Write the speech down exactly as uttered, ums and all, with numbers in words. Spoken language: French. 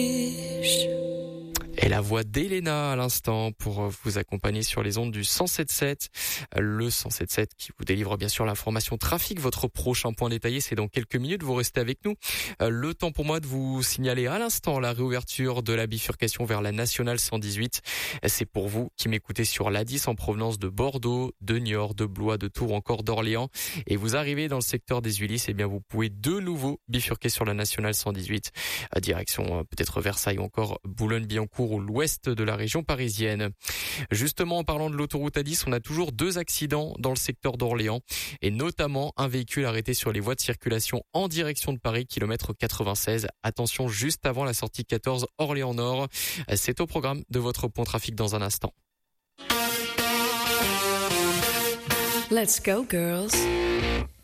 Et la voix d'Elena à l'instant pour vous accompagner sur les ondes du cent sept sept. Le cent sept sept qui vous délivre bien sûr l'information trafic. Votre prochain point détaillé, c'est dans quelques minutes. Vous restez avec nous. Le temps pour moi de vous signaler à l'instant la réouverture de la bifurcation vers la nationale cent dix-huit. C'est pour vous qui m'écoutez sur l'A dix en provenance de Bordeaux, de Niort, de Blois, de Tours, encore d'Orléans. Et vous arrivez dans le secteur des Ulysse, eh bien vous pouvez de nouveau bifurquer sur la nationale cent dix-huit. Direction peut-être Versailles ou encore Boulogne-Billancourt ou l'ouest de la région parisienne. Justement, en parlant de l'autoroute A dix, on a toujours deux accidents dans le secteur d'Orléans et notamment un véhicule arrêté sur les voies de circulation en direction de Paris, kilomètre quatre-vingt-seize. Attention, juste avant la sortie quatorze Orléans Nord. C'est au programme de votre point trafic dans un instant. Let's go, girls.